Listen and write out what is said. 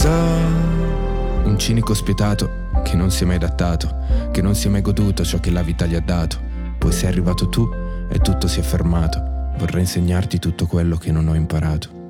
Un cinico spietato che non si è mai adattato, che non si è mai goduto ciò che la vita gli ha dato. Poi sei arrivato tu e tutto si è fermato. Vorrei insegnarti tutto quello che non ho imparato.